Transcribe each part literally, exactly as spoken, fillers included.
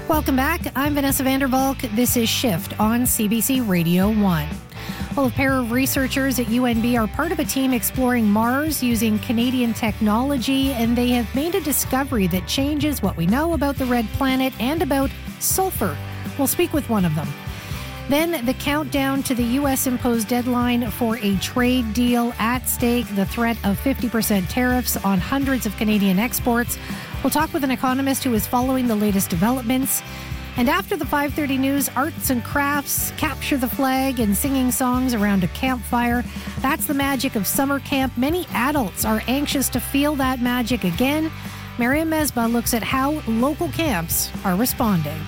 Welcome back. I'm Vanessa Vandervalk. This is Shift on C B C Radio one. Well, a pair of researchers at U N B are part of a team exploring Mars using Canadian technology, and they have made a discovery that changes what we know about the red planet and about sulfur. We'll speak with one of them. Then the countdown to the U S imposed deadline for a trade deal at stake, the threat of fifty percent tariffs on hundreds of Canadian exports. We'll talk with an economist who is following the latest developments. And after the five thirty news, arts and crafts, capture the flag, and singing songs around a campfire. That's the magic of summer camp. Many adults are anxious to feel that magic again. Mariam Mesbah looks at how local camps are responding.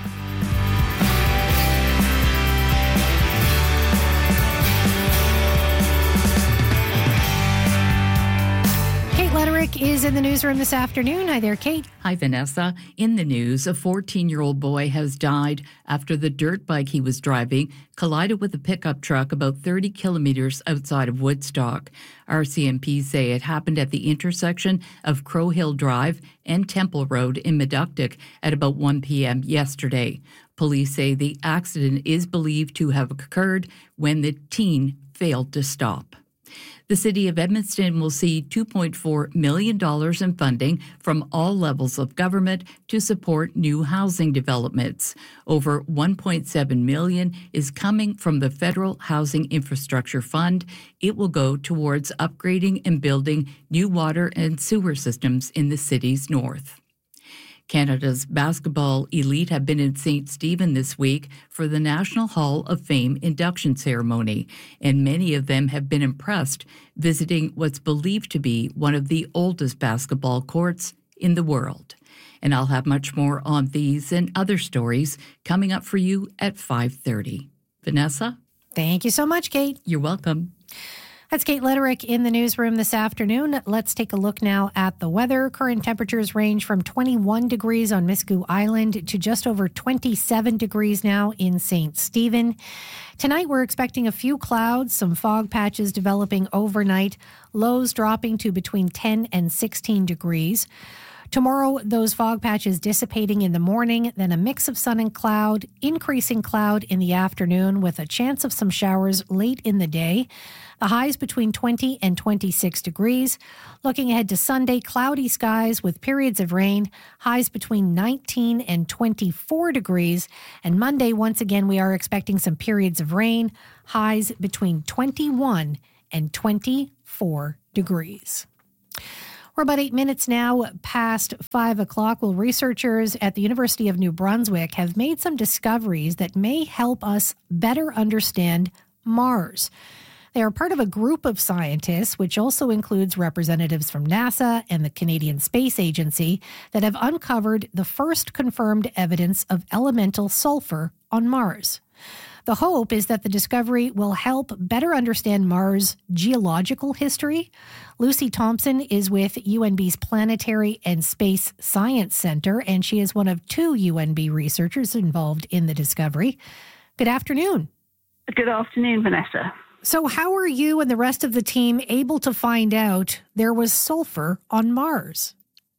Lederick is in the newsroom this afternoon. Hi there, Kate. Hi, Vanessa. In the news, a fourteen-year-old boy has died after the dirt bike he was driving collided with a pickup truck about thirty kilometres outside of Woodstock. R C M P say it happened at the intersection of Crow Hill Drive and Temple Road in Meductic at about one p.m. yesterday. Police say the accident is believed to have occurred when the teen failed to stop. The City of Edmundston will see two point four million dollars in funding from all levels of government to support new housing developments. Over one point seven million dollars is coming from the Federal Housing Infrastructure Fund. It will go towards upgrading and building new water and sewer systems in the city's north. Canada's basketball elite have been in Saint Stephen this week for the National Hall of Fame induction ceremony, and many of them have been impressed visiting what's believed to be one of the oldest basketball courts in the world. And I'll have much more on these and other stories coming up for you at five thirty. Vanessa? Thank you so much, Kate. You're welcome. That's Kate Lederick in the newsroom this afternoon. Let's take a look now at the weather. Current temperatures range from twenty-one degrees on Miscou Island to just over twenty-seven degrees now in Saint Stephen. Tonight, we're expecting a few clouds, some fog patches developing overnight, lows dropping to between ten and sixteen degrees. Tomorrow, those fog patches dissipating in the morning, then a mix of sun and cloud, increasing cloud in the afternoon with a chance of some showers late in the day. The highs between twenty and twenty-six degrees. Looking ahead to Sunday, cloudy skies with periods of rain, highs between nineteen and twenty-four degrees. And Monday, once again, we are expecting some periods of rain, highs between twenty-one and twenty-four degrees. We're about eight minutes now past five o'clock. Well, researchers at the University of New Brunswick have made some discoveries that may help us better understand Mars. They are part of a group of scientists, which also includes representatives from NASA and the Canadian Space Agency, that have uncovered the first confirmed evidence of elemental sulfur on Mars. The hope is that the discovery will help better understand Mars' geological history. Lucy Thompson is with U N B's Planetary and Space Science Center, and she is one of two U N B researchers involved in the discovery. Good afternoon. Good afternoon, Vanessa. So how are you and the rest of the team able to find out there was sulfur on Mars?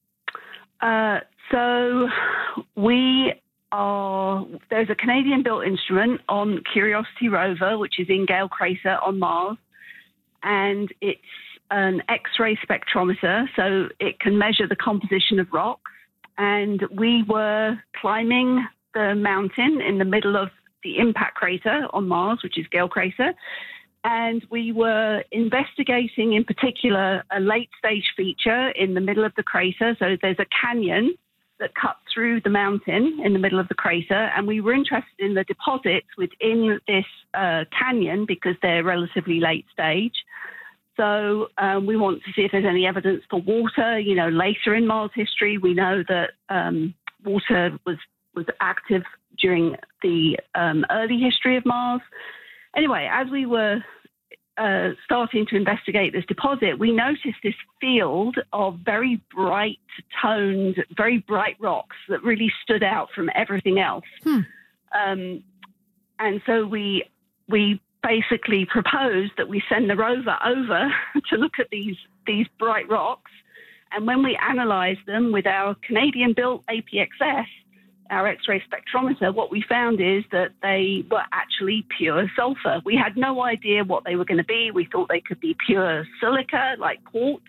Uh, so we are, there's a Canadian-built instrument on Curiosity rover, which is in Gale Crater on Mars, and it's an X-ray spectrometer, so it can measure the composition of rocks. And we were climbing the mountain in the middle of the impact crater on Mars, which is Gale Crater, and we were investigating, in particular, a late-stage feature in the middle of the crater. So there's a canyon that cuts through the mountain in the middle of the crater, and we were interested in the deposits within this uh, canyon because they're relatively late stage. So um, we want to see if there's any evidence for water. You know, later in Mars history, we know that um, water was, was active during the um, early history of Mars. Anyway, as we were uh, starting to investigate this deposit, we noticed this field of very bright toned, very bright rocks that really stood out from everything else. Hmm. Um, and so we we basically proposed that we send the rover over to look at these these bright rocks. And when we analysed them with our Canadian-built A P X S, our X-ray spectrometer, what we found is that they were actually pure sulfur. We had no idea what they were going to be. We thought they could be pure silica, like quartz,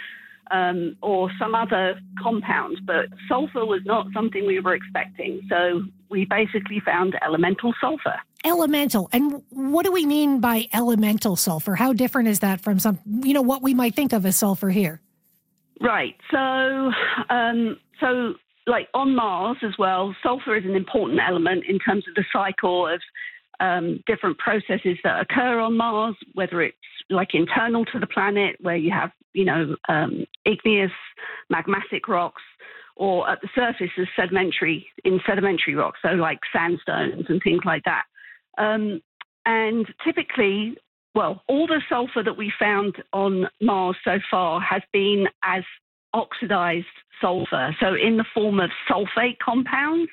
um, or some other compound, but sulfur was not something we were expecting. So we basically found elemental sulfur. Elemental. And what do we mean by elemental sulfur? How different is that from some, you know, what we might think of as sulfur here? Right. So, um, so like on Mars as well, sulfur is an important element in terms of the cycle of um, different processes that occur on Mars, whether it's like internal to the planet, where you have, you know, um, igneous magmatic rocks, or at the surface as sedimentary, in sedimentary rocks, so like sandstones and things like that. Um, and typically, well, all the sulfur that we found on Mars so far has been as oxidized sulfur, so in the form of sulfate compounds.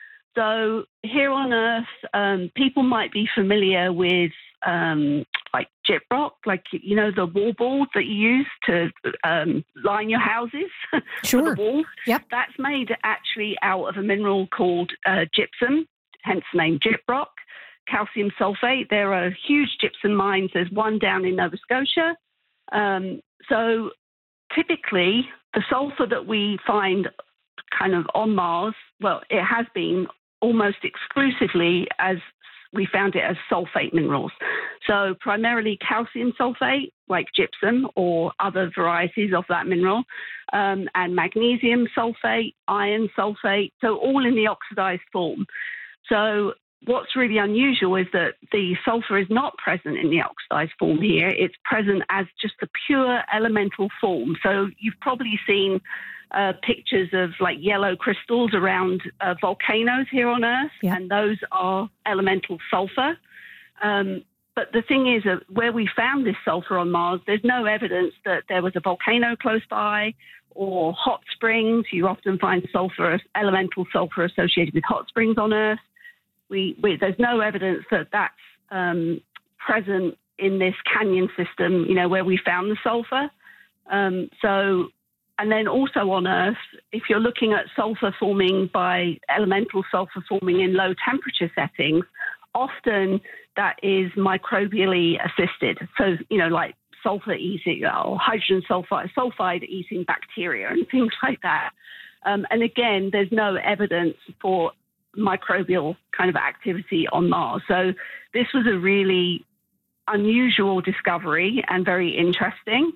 So here on Earth, um, people might be familiar with um, like gyprock, like, you know, the wall board that you use to um, line your houses. Sure. The walls. Yep. That's made actually out of a mineral called uh, gypsum, hence the name gyprock. Calcium sulfate. There are huge gypsum mines. There's one down in Nova Scotia. Um, so typically, the sulfur that we find kind of on Mars, well, it has been almost exclusively as we found it as sulfate minerals. So primarily calcium sulfate, like gypsum or other varieties of that mineral, um, and magnesium sulfate, iron sulfate, so all in the oxidized form. So what's really unusual is that the sulfur is not present in the oxidized form here. It's present as just the pure elemental form. So you've probably seen uh, pictures of like yellow crystals around uh, volcanoes here on Earth, yeah. and those are elemental sulfur. Um, but the thing is that where we found this sulfur on Mars, there's no evidence that there was a volcano close by or hot springs. You often find sulfur, elemental sulfur associated with hot springs on Earth. We, we, there's no evidence that that's um, present in this canyon system, you know, where we found the sulfur. Um, so, and then also on Earth, if you're looking at sulfur forming by elemental sulfur forming in low temperature settings, often that is microbially assisted. So, you know, like sulfur eating or hydrogen sulfide, sulfide eating bacteria and things like that. Um, and again, there's no evidence for microbial kind of activity on Mars. So this was a really unusual discovery and very interesting.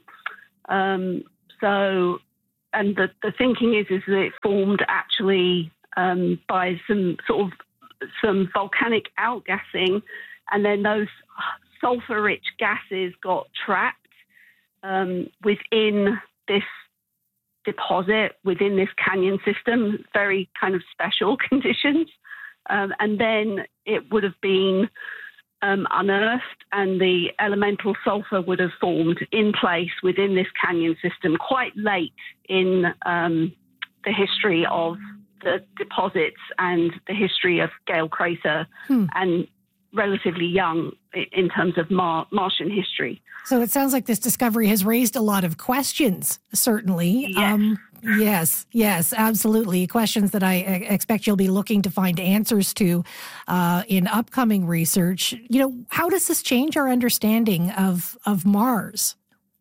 Um, so, and the, the thinking is, is that it formed actually um, by some sort of some volcanic outgassing, and then those sulfur-rich gases got trapped um, within this deposit, within this canyon system, very kind of special conditions. Um, and then it would have been um, unearthed, and the elemental sulfur would have formed in place within this canyon system quite late in um, the history of the deposits and the history of Gale Crater, hmm. and relatively young in terms of Mar- Martian history. So it sounds like this discovery has raised a lot of questions, certainly. Yes, um, yes, yes, absolutely. Questions that I expect you'll be looking to find answers to uh, in upcoming research. You know, how does this change our understanding of, of Mars?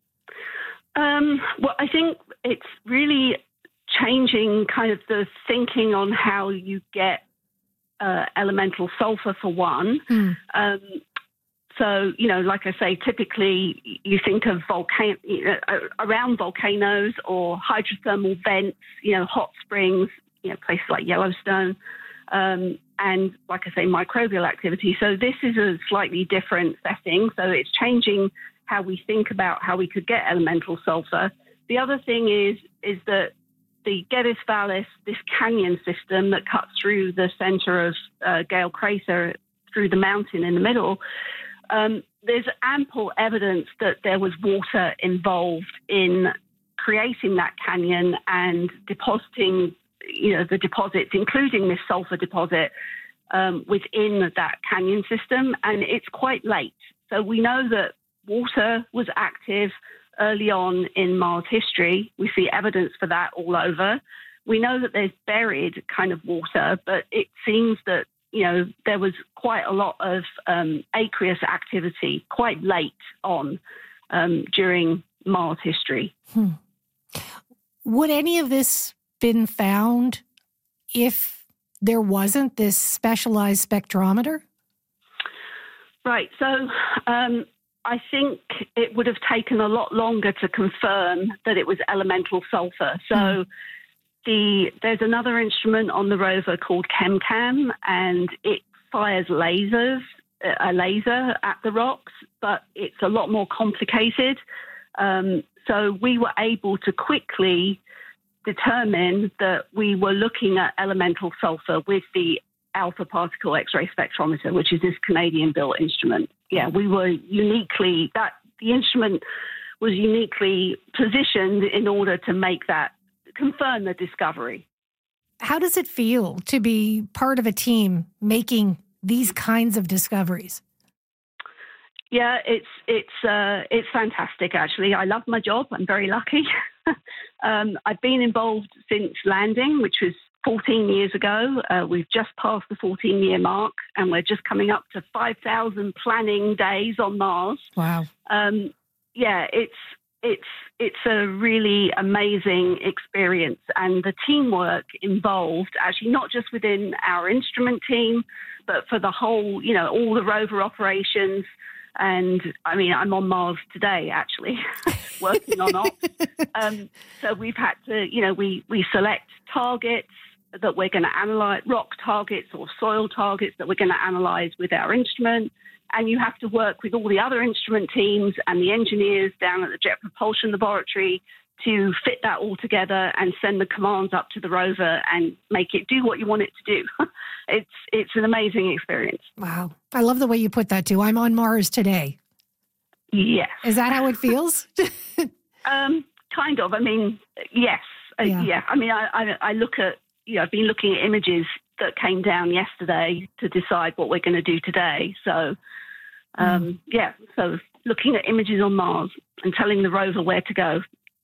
Um, well, I think it's really changing kind of the thinking on how you get uh, elemental sulfur, for one. Mm. Um, so, you know, like I say, typically you think of volcano, you know, around volcanoes or hydrothermal vents, you know, hot springs, you know, places like Yellowstone, um, and like I say, microbial activity. So this is a slightly different setting. So it's changing how we think about how we could get elemental sulfur. The other thing is, is that the Geddes Vallis, this canyon system that cuts through the center of uh, Gale Crater through the mountain in the middle, um, there's ample evidence that there was water involved in creating that canyon and depositing, you know, the deposits, including this sulfur deposit, um, within that canyon system. And it's quite late. So we know that water was active early on in Mars history. We see evidence for that all over. we know that there's buried kind of water, but it seems that, you know, there was quite a lot of um, aqueous activity quite late on um, during Mars history. Hmm. Would any of this been found if there wasn't this specialized spectrometer? Right. So um, I think it would have taken a lot longer to confirm that it was elemental sulfur. So mm. the there's another instrument on the rover called ChemCam, and it fires lasers, a laser at the rocks, but it's a lot more complicated. Um, so we were able to quickly determine that we were looking at elemental sulfur with the alpha particle X-ray spectrometer, which is this Canadian-built instrument. Yeah, we were uniquely, that the instrument was uniquely positioned in order to make that, confirm the discovery. How does it feel to be part of a team making these kinds of discoveries? Yeah, it's it's uh, it's fantastic, actually. I love my job. I'm very lucky. um, I've been involved since landing, which was fourteen years ago. Uh, we've just passed the fourteen-year mark, and we're just coming up to five thousand planning days on Mars. Wow. Um, yeah, it's it's it's a really amazing experience, and the teamwork involved, actually, not just within our instrument team, but for the whole, you know, all the rover operations. And I mean, I'm on Mars today, actually, working on ops. Um, so we've had to, you know, we, we select targets that we're going to analyze, rock targets or soil targets that we're going to analyze with our instrument. And you have to work with all the other instrument teams and the engineers down at the Jet Propulsion Laboratory to fit that all together and send the commands up to the rover and make it do what you want it to do. it's it's an amazing experience. Wow. I love the way you put that, too. I'm on Mars today. Yes. Is that how it feels? um, kind of. I mean, yes. Uh, yeah. yeah. I mean, I, I, I look at, you know, I've been looking at images that came down yesterday to decide what we're going to do today. So, um, mm. yeah. So looking at images on Mars and telling the rover where to go.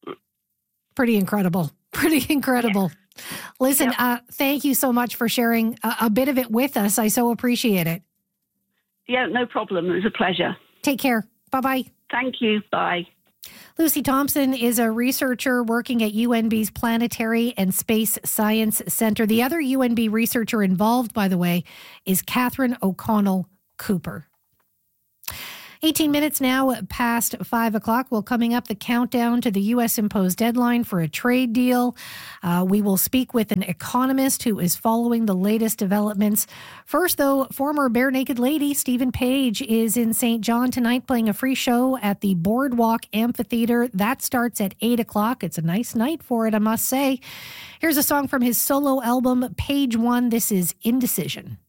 Pretty incredible. Pretty incredible. Yeah. Listen, yep. uh, thank you so much for sharing a, a bit of it with us. I so appreciate it. Yeah, no problem. It was a pleasure. Take care. Bye-bye. Thank you. Bye. Lucy Thompson is a researcher working at U N B's Planetary and Space Science Center. The other U N B researcher involved, by the way, is Catherine O'Connell Cooper. eighteen minutes now past five o'clock. Well, coming up, the countdown to the U S imposed deadline for a trade deal. Uh, we will speak with an economist who is following the latest developments. First, though, former Bare Naked Lady Stephen Page is in Saint John tonight playing a free show at the Boardwalk Amphitheater. That starts at eight o'clock. It's a nice night for it, I must say. Here's a song from his solo album, Page One. This is Indecision.